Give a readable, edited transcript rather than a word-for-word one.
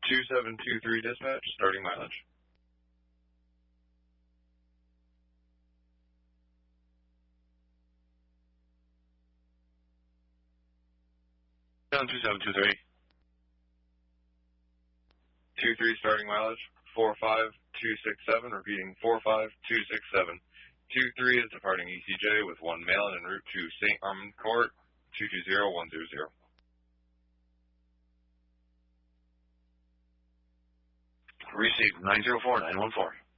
2723 dispatch, starting mileage. Down 2723. 23 starting mileage, 45267, repeating 45267. 23 is departing ECJ with one male and en route to St. Armand Court, 220100. Received 904-914.